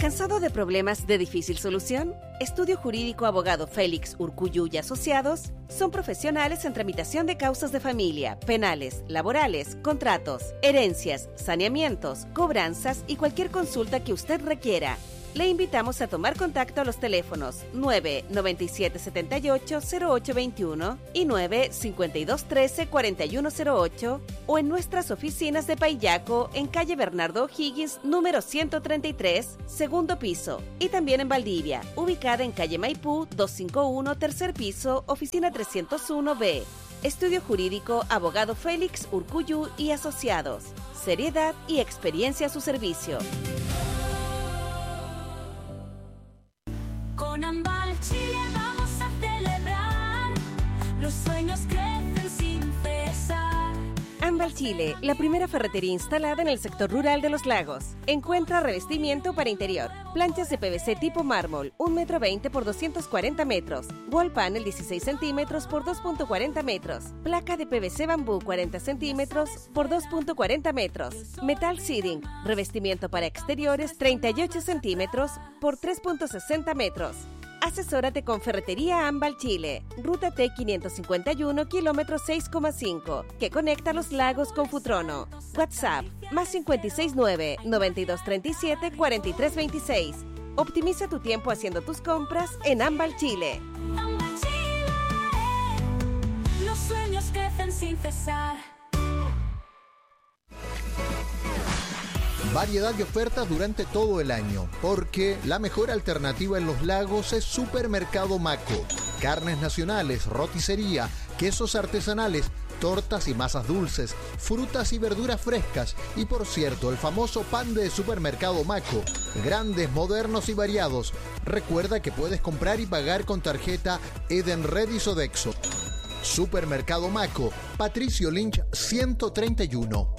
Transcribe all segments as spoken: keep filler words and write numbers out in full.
¿Cansado de problemas de difícil solución? Estudio Jurídico Abogado Félix Urcuyu y Asociados son profesionales en tramitación de causas de familia, penales, laborales, contratos, herencias, saneamientos, cobranzas y cualquier consulta que usted requiera. Le invitamos a tomar contacto a los teléfonos nueve noventa y siete setenta y ocho cero ocho veintiuno y nueve cincuenta y dos trece cuarenta y uno cero ocho o en nuestras oficinas de Payaco en calle Bernardo O'Higgins número ciento treinta y tres, segundo piso, y también en Valdivia, ubicada en calle Maipú doscientos cincuenta y uno, tercer piso, oficina trescientos uno B. Estudio Jurídico Abogado Félix Urcuyu y Asociados. Seriedad y experiencia a su servicio. Con Ambal Chile vamos a celebrar, los sueños crecen sin cesar. Ambal Chile, la primera ferretería instalada en el sector rural de Los Lagos. Encuentra revestimiento para interior, planchas de P V C tipo mármol, un metro veinte por doscientos cuarenta metros, wall panel dieciséis centímetros por dos punto cuarenta metros, placa de P V C bambú cuarenta centímetros por dos punto cuarenta metros, metal seating, revestimiento para exteriores treinta y ocho centímetros por tres punto sesenta metros. Asesórate con Ferretería Ambal Chile, ruta T quinientos cincuenta y uno, kilómetro seis coma cinco, que conecta Los Lagos con Futrono. WhatsApp, más cinco seis nueve, noventa y dos treinta y siete, cuarenta y tres veintiséis. Optimiza tu tiempo haciendo tus compras en Ambal Chile. Ambal Chile, los sueños crecen sin cesar. Variedad de ofertas durante todo el año, porque la mejor alternativa en Los Lagos es Supermercado Maco. Carnes nacionales, roticería, quesos artesanales, tortas y masas dulces, frutas y verduras frescas y, por cierto, el famoso pan de Supermercado Maco. Grandes, modernos y variados. Recuerda que puedes comprar y pagar con tarjeta Edenred y Sodexo. Supermercado Maco, Patricio Lynch ciento treinta y uno.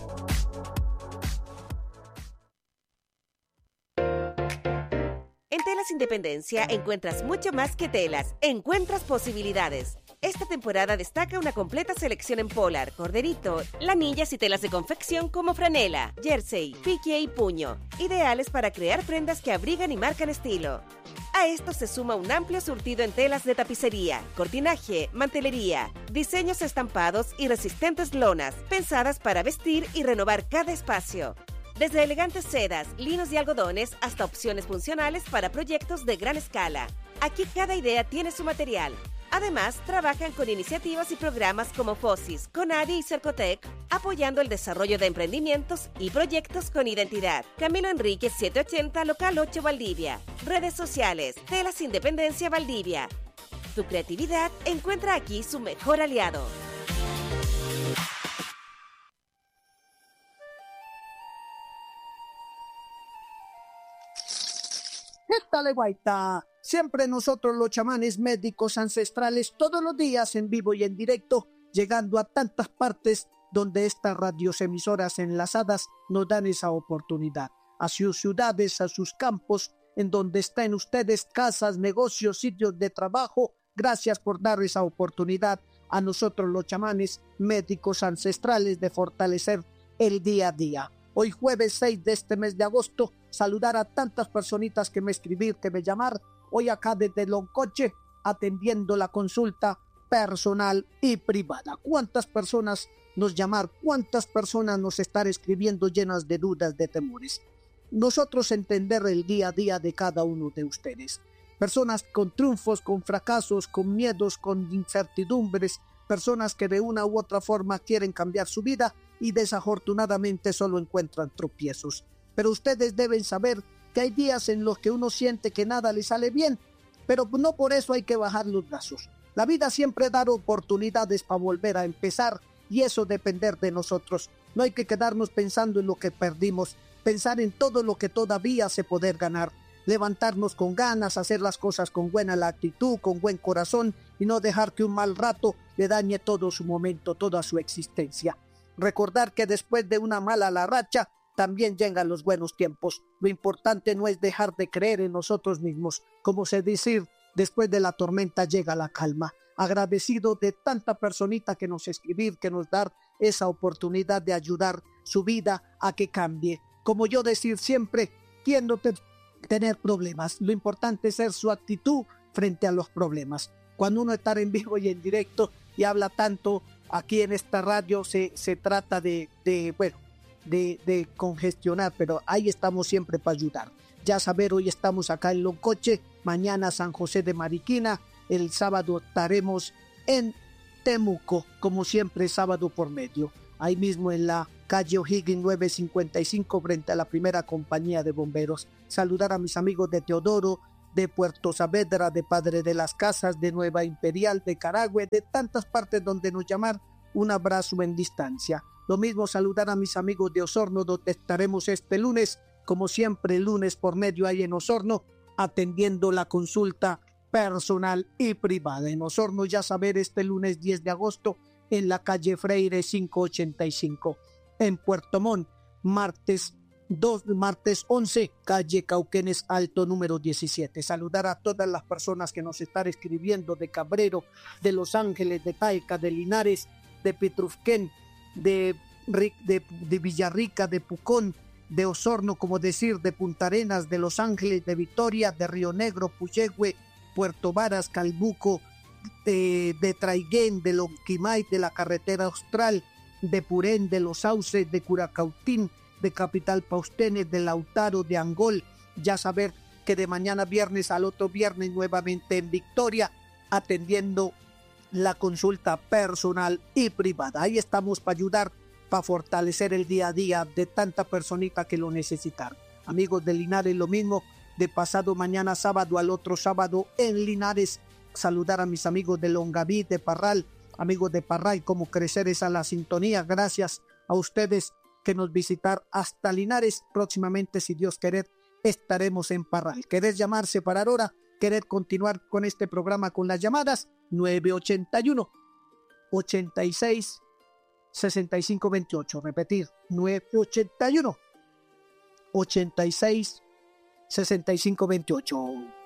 En Telas Independencia encuentras mucho más que telas, encuentras posibilidades. Esta temporada destaca una completa selección en polar, corderito, lanillas y telas de confección como franela, jersey, pique y puño, ideales para crear prendas que abrigan y marcan estilo. A esto se suma un amplio surtido en telas de tapicería, cortinaje, mantelería, diseños estampados y resistentes lonas, pensadas para vestir y renovar cada espacio. Desde elegantes sedas, linos y algodones hasta opciones funcionales para proyectos de gran escala. Aquí cada idea tiene su material. Además, trabajan con iniciativas y programas como FOSIS, CONADI y Cercotec, apoyando el desarrollo de emprendimientos y proyectos con identidad. Camilo Enríquez setecientos ochenta, local ocho, Valdivia. Redes sociales, Telas Independencia Valdivia. Tu creatividad encuentra aquí su mejor aliado. ¿Qué tal, Guaita? Siempre nosotros los chamanes médicos ancestrales, todos los días en vivo y en directo, llegando a tantas partes donde estas radiosemisoras enlazadas nos dan esa oportunidad. A sus ciudades, a sus campos, en donde estén ustedes, casas, negocios, sitios de trabajo. Gracias por dar esa oportunidad a nosotros los chamanes médicos ancestrales de fortalecer el día a día. Hoy jueves seis de este mes de agosto, saludar a tantas personitas que me escribir, que me llamar. Hoy acá desde Loncoche, atendiendo la consulta personal y privada. ¿Cuántas personas nos llamar? ¿Cuántas personas nos estar escribiendo llenas de dudas, de temores? Nosotros entender el día a día de cada uno de ustedes. Personas con triunfos, con fracasos, con miedos, con incertidumbres. Personas que de una u otra forma quieren cambiar su vida y desafortunadamente solo encuentran tropiezos. Pero ustedes deben saber que hay días en los que uno siente que nada le sale bien, pero no por eso hay que bajar los brazos. La vida siempre da oportunidades para volver a empezar y eso depender de nosotros. No hay que quedarnos pensando en lo que perdimos, pensar en todo lo que todavía se puede ganar. Levantarnos con ganas, hacer las cosas con buena actitud, con buen corazón y no dejar que un mal rato le dañe todo su momento, toda su existencia. Recordar que después de una mala la racha, también llegan los buenos tiempos. Lo importante no es dejar de creer en nosotros mismos. Como se dice, después de la tormenta llega la calma. Agradecido de tanta personita que nos escribir, que nos dar esa oportunidad de ayudar su vida a que cambie. Como yo decir siempre, ¿quién no te tener problemas. Lo importante es ser su actitud frente a los problemas. Cuando uno está en vivo y en directo y habla tanto aquí en esta radio, se, se trata de, de bueno, de, de congestionar, pero ahí estamos siempre para ayudar. Ya saber, hoy estamos acá en Loncoche, mañana San José de Mariquina, el sábado estaremos en Temuco, como siempre, sábado por medio. Ahí mismo en la calle O'Higgins nueve cincuenta y cinco, frente a la primera compañía de bomberos. Saludar a mis amigos de Teodoro, de Puerto Saavedra, de Padre de las Casas, de Nueva Imperial, de Carahue, de tantas partes donde nos llamar. Un abrazo en distancia. Lo mismo saludar a mis amigos de Osorno, donde estaremos este lunes, como siempre, lunes por medio ahí en Osorno, atendiendo la consulta personal y privada. En Osorno, ya saber, este lunes diez de agosto, en la calle Freire quinientos ochenta y cinco. En Puerto Montt, martes dos, martes once, calle Cauquenes Alto número diecisiete. Saludar a todas las personas que nos están escribiendo de Cabrero, de Los Ángeles, de Taica, de Linares, de Petrufquén, de, de, de Villarrica, de Pucón, de Osorno, como decir, de Punta Arenas, de Los Ángeles, de Victoria, de Río Negro, Puyehue, Puerto Varas, Calbuco, de, de Traiguén, de Lonquimay, de la Carretera Austral, de Purén, de Los Sauces, de Curacautín, de Capital Paustenes, de Lautaro, de Angol. Ya saber que de mañana viernes al otro viernes nuevamente en Victoria, atendiendo la consulta personal y privada. Ahí estamos para ayudar, para fortalecer el día a día de tanta personita que lo necesitan. Amigos de Linares, lo mismo, de pasado mañana sábado al otro sábado en Linares. Saludar a mis amigos de Longaví, de Parral, amigos de Parral, como crecer esa la sintonía. Gracias a ustedes que nos visitar hasta Linares. Próximamente, si Dios quiere, estaremos en Parral. ¿Querés llamar, separar hora? ¿Querés continuar con este programa con las llamadas? nueve ochenta y uno, ochenta y seis, sesenta y cinco veintiocho. Repetir, nueve ochenta y uno, ochenta y seis, sesenta y cinco veintiocho.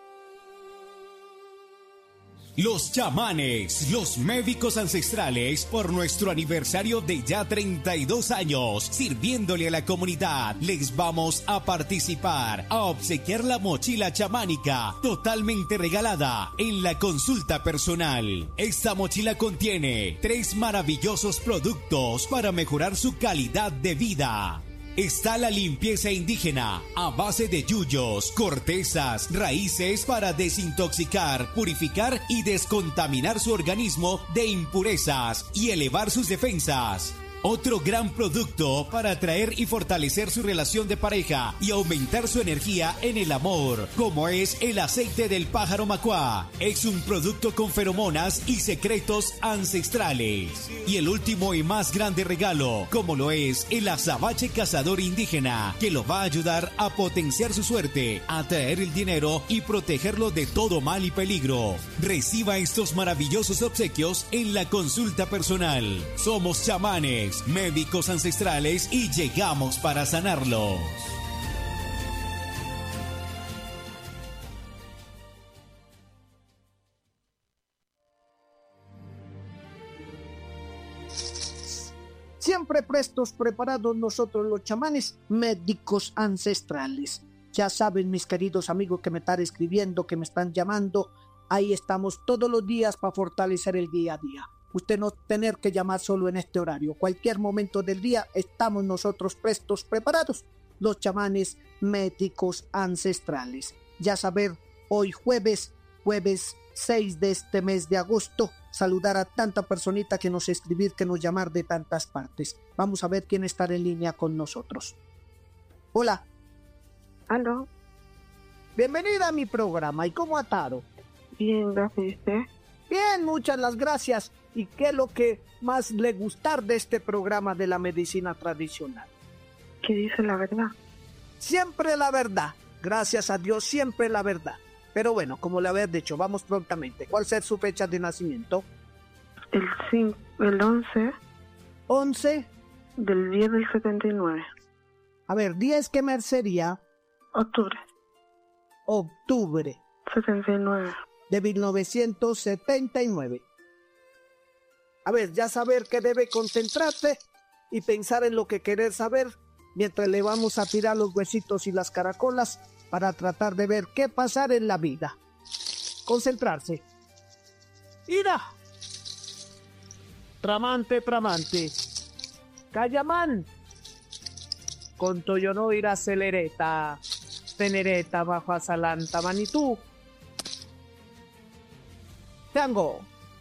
Los chamanes, los médicos ancestrales, por nuestro aniversario de ya treinta y dos años, sirviéndole a la comunidad, les vamos a participar, a obsequiar la mochila chamánica, totalmente regalada, en la consulta personal. Esta mochila contiene tres maravillosos productos para mejorar su calidad de vida. Está la limpieza indígena a base de yuyos, cortezas, raíces para desintoxicar, purificar y descontaminar su organismo de impurezas y elevar sus defensas. Otro gran producto para atraer y fortalecer su relación de pareja y aumentar su energía en el amor, como es el aceite del pájaro macuá. Es un producto con feromonas y secretos ancestrales. Y el último y más grande regalo, como lo es el azabache cazador indígena, que lo va a ayudar a potenciar su suerte, atraer el dinero y protegerlo de todo mal y peligro. Reciba estos maravillosos obsequios en la consulta personal. Somos chamanes, médicos ancestrales y llegamos para sanarlos. Siempre prestos, preparados nosotros los chamanes, médicos ancestrales. Ya saben, mis queridos amigos que me están escribiendo, que me están llamando, ahí estamos todos los días para fortalecer el día a día. Usted no tener que llamar solo en este horario. Cualquier momento del día estamos nosotros prestos, preparados. Los chamanes médicos ancestrales. Ya saber, hoy jueves, jueves seis de este mes de agosto, saludar a tanta personita que nos escribir, que nos llamar de tantas partes. Vamos a ver quién está en línea con nosotros. Hola. ¿Aló? Bienvenida a mi programa. ¿Y cómo ha estado? Bien, gracias. ¿Y usted? Bien, muchas las gracias. ¿Y qué es lo que más le gustar de este programa de la medicina tradicional? ¿Qué dice la verdad? Siempre la verdad. Gracias a Dios, siempre la verdad. Pero bueno, como le había dicho, vamos prontamente. ¿Cuál es su fecha de nacimiento? El cinco, el once. once. Del diez del setenta y nueve. A ver, diez, ¿qué mes sería? Octubre. Octubre. setenta y nueve. De mil novecientos setenta y nueve. A ver, ya saber que debe concentrarse y pensar en lo que querer saber mientras le vamos a tirar los huesitos y las caracolas para tratar de ver qué pasar en la vida. Concentrarse. ¡Ira! Tramante, tramante. Cayamán. Con Toyono irá celereta. Tenereta bajo asalanta manitú. Tango.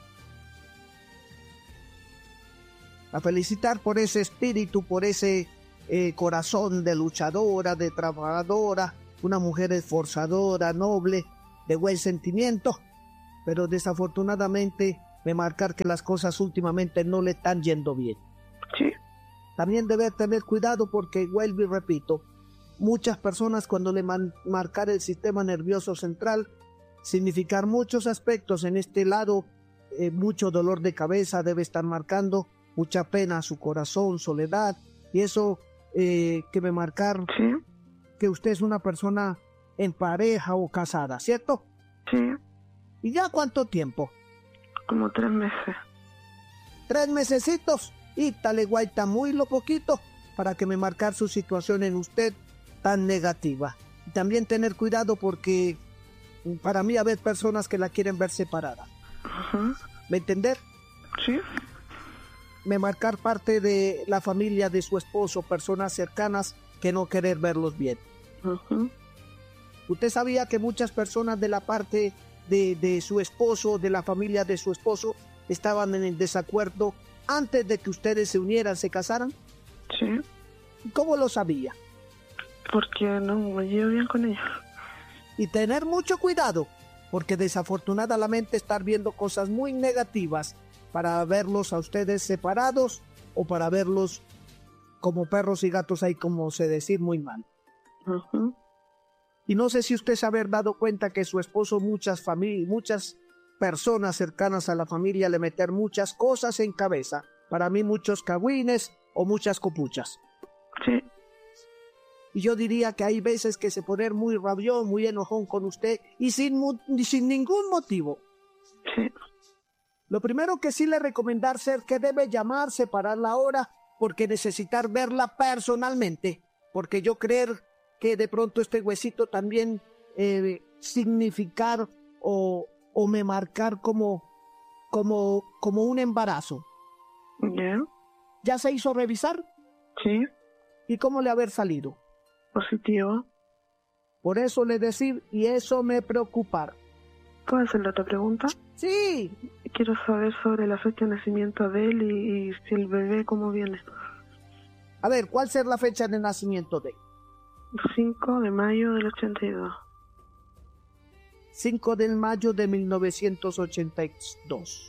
A felicitar por ese espíritu, por ese eh, corazón de luchadora, de trabajadora, una mujer esforzadora, noble, de buen sentimiento, pero desafortunadamente me marcar que las cosas últimamente no le están yendo bien. Sí. También debe tener cuidado porque, vuelvo y repito, muchas personas cuando le man marcar el sistema nervioso central, significar muchos aspectos en este lado, eh, mucho dolor de cabeza debe estar marcando, mucha pena a su corazón, soledad, y eso eh, que me marcar Sí. que usted es una persona en pareja o casada, ¿cierto? Sí. ¿Y ya cuánto tiempo? Como tres meses. Tres mesecitos, y tal guaita muy lo poquito para que me marcar su situación en usted tan negativa. Y también tener cuidado porque para mí haber personas que la quieren ver separada. Ajá. ¿Me entender? Sí. Me marcar parte de la familia de su esposo, personas cercanas que no querer verlos bien. Ajá. ¿Usted sabía que muchas personas de la parte de, de su esposo, de la familia de su esposo, estaban en el desacuerdo antes de que ustedes se unieran, se casaran? Sí. ¿Cómo lo sabía? Porque no me llevo bien con ellos. Y tener mucho cuidado, porque desafortunadamente estar viendo cosas muy negativas para verlos a ustedes separados o para verlos como perros y gatos ahí, como se decir, muy mal. Ajá. Y no sé si usted se haber dado cuenta que su esposo, muchas familias, muchas personas cercanas a la familia le meter muchas cosas en cabeza. Para mí muchos cagüines o muchas copuchas. Sí. Y yo diría que hay veces que se poner muy rabión, muy enojón con usted y sin, sin ningún motivo. Sí. Lo primero que sí le recomendar ser que debe llamar, separar la hora, porque necesitar verla personalmente. Porque yo creer que de pronto este huesito también eh, significar o, o me marcar como, como, como un embarazo. ¿Ya? ¿Ya se hizo revisar? Sí. ¿Y cómo le haber salido? Positivo. Por eso le decir, y eso me preocupar. ¿Puedo hacer la otra pregunta? Sí, Quiero saber sobre la fecha de nacimiento de él y, y si el bebé cómo viene. a ver, ¿cuál será la fecha de nacimiento de? cinco de mayo del ochenta y dos. cinco de mayo de mil novecientos ochenta y dos.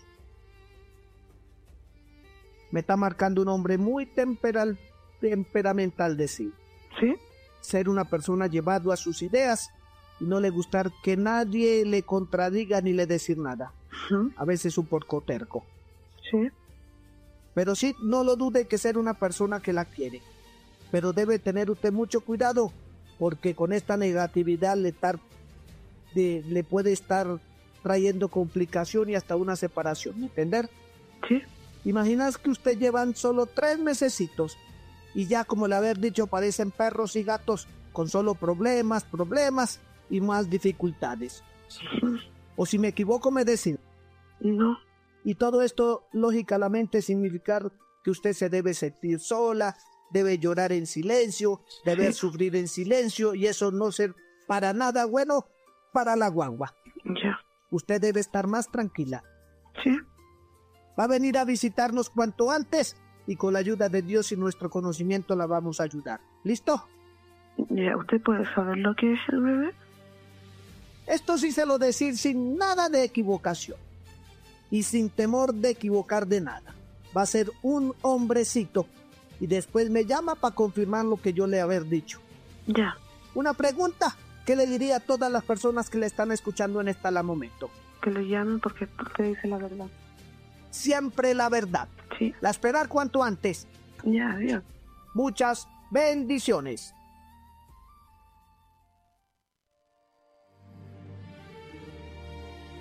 Me está marcando un hombre muy temperal, temperamental de sí. ¿Sí? Ser una persona llevado a sus ideas y no le gustar que nadie le contradiga ni le decir nada. Ujú. A veces un poco terco. Sí. Pero sí, no lo dude que ser una persona que la quiere. Pero debe tener usted mucho cuidado porque con esta negatividad le, tar, de, le puede estar trayendo complicación y hasta una separación. ¿Me entender? Sí. Imaginas que usted llevan solo tres mesecitos y ya, como le haber dicho, parecen perros y gatos con solo problemas, problemas y más dificultades. O si me equivoco, me decir. No. Y todo esto, lógicamente, significar que usted se debe sentir sola, debe llorar en silencio, debe Sí. sufrir en silencio y eso no ser para nada bueno para la guagua. Ya. Usted debe estar más tranquila. Sí. Va a venir a visitarnos cuanto antes y con la ayuda de Dios y nuestro conocimiento la vamos a ayudar. ¿Listo? Ya. ¿Usted puede saber lo que es el bebé? Esto sí se lo decir sin nada de equivocación y sin temor de equivocar de nada. Va a ser un hombrecito y después me llama para confirmar lo que yo le haber dicho. Ya. Una pregunta que le diría a todas las personas que le están escuchando en este momento. Que lo llamen porque usted dice la verdad. Siempre la verdad. Sí. La esperar cuanto antes. Ya, adiós. Muchas bendiciones.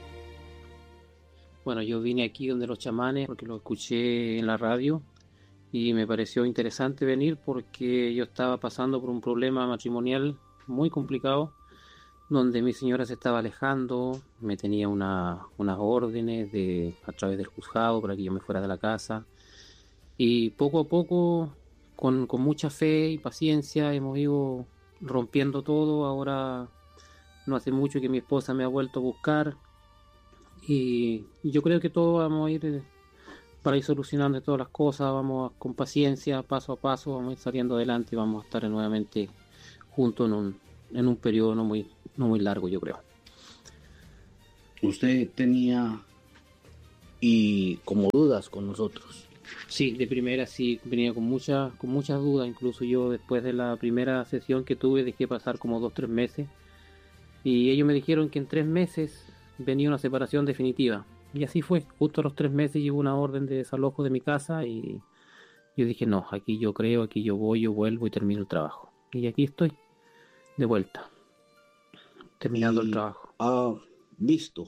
Bueno, yo vine aquí donde los chamanes porque lo escuché en la radio y me pareció interesante venir porque yo estaba pasando por un problema matrimonial muy complicado, donde mi señora se estaba alejando, me tenía una, unas órdenes de, a través del juzgado para que yo me fuera de la casa, y poco a poco, con, con mucha fe y paciencia, hemos ido rompiendo todo. Ahora no hace mucho que mi esposa me ha vuelto a buscar, y yo creo que todos vamos a ir para ir solucionando todas las cosas, vamos a, con paciencia, paso a paso, vamos a ir saliendo adelante y vamos a estar nuevamente juntos en un, en un periodo no muy, no muy largo, yo creo. Usted tenía y como dudas con nosotros. Sí, de primera sí, venía con muchas, con muchas dudas. Incluso yo, después de la primera sesión que tuve, dejé pasar como dos, tres meses, y ellos me dijeron que en tres meses venía una separación definitiva, y así fue. Justo a los tres meses llegó una orden de desalojo de mi casa, y yo dije, no, aquí yo creo, aquí yo voy, yo vuelvo y termino el trabajo, y aquí estoy, de vuelta, terminando Y el trabajo. ha visto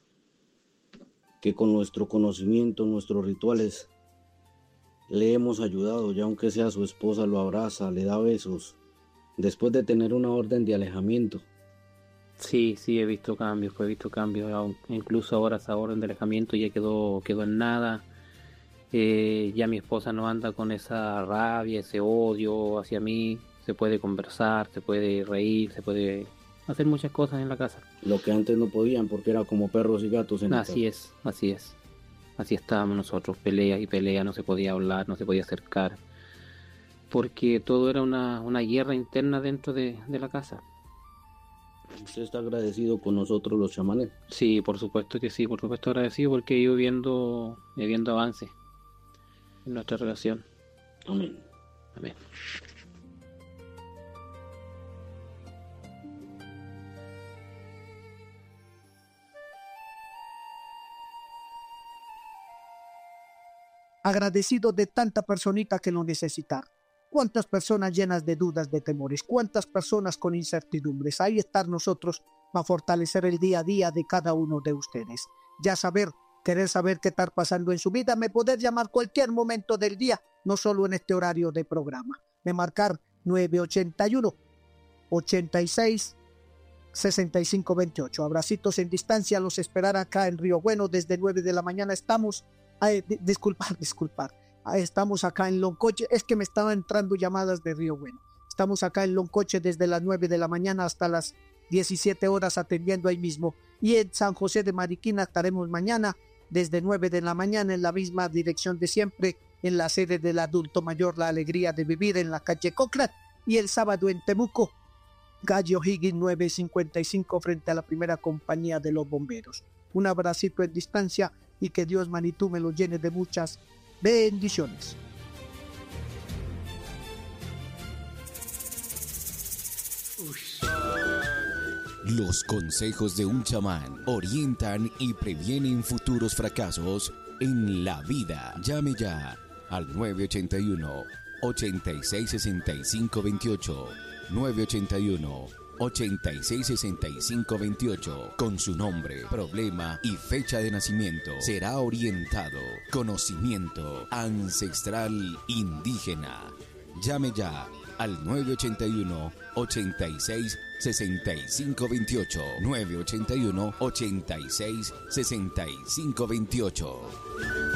que con nuestro conocimiento, nuestros rituales, le hemos ayudado, ya aunque sea su esposa lo abraza, le da besos, después de tener una orden de alejamiento. Sí, sí, he visto cambios, he visto cambios, aun- incluso ahora esa orden de alejamiento ya quedó, quedó en nada. Eh, ya mi esposa no anda con esa rabia, ese odio hacia mí, se puede conversar, se puede reír, se puede hacer muchas cosas en la casa. Lo que antes no podían porque era como perros y gatos en la Así casa. es, así es, así estábamos nosotros, pelea y pelea, no se podía hablar, no se podía acercar, porque todo era una, una guerra interna dentro de, de la casa. ¿Usted está agradecido con nosotros los chamanes? Sí, por supuesto que sí, por supuesto agradecido, porque he ido viendo, he viendo avances en nuestra relación. Amén. Amén. Agradecido de tanta personita que lo necesitaron. Cuántas personas llenas de dudas, de temores, cuántas personas con incertidumbres. Ahí estar nosotros para fortalecer el día a día de cada uno de ustedes. Ya saber, querer saber qué está pasando en su vida, me poder llamar cualquier momento del día, no solo en este horario de programa. Me marcar nueve ochenta y uno, ochenta y seis, sesenta y cinco veintiocho. Abracitos en distancia, los esperará acá en Río Bueno desde nueve de la mañana. Estamos, ay, di- disculpar, disculpar. Ah, Estamos acá en Loncoche, es que me estaban entrando llamadas de Río Bueno. Estamos acá en Loncoche desde las nueve de la mañana hasta las diecisiete horas atendiendo ahí mismo. Y en San José de Mariquina estaremos mañana desde nueve de la mañana en la misma dirección de siempre, en la sede del adulto mayor La Alegría de Vivir en la calle Cochrane. Y el sábado en Temuco, calle O'Higgins nueve cincuenta y cinco frente a la primera compañía de los bomberos. Un abracito en distancia y que Dios Manitú me lo llene de muchas bendiciones. Los consejos de un chamán orientan y previenen futuros fracasos en la vida. Llame ya al nueve ochenta y uno, ochenta y seis, sesenta y cinco veintiocho. nueve ochenta y uno, ochenta y seis, sesenta y cinco veintiocho. Con su nombre, problema y fecha de nacimiento será orientado. Conocimiento ancestral indígena. Llame ya al nueve ochenta y uno, ochenta y seis, sesenta y cinco veintiocho. nueve ochenta y uno, ochenta y seis, sesenta y cinco veintiocho.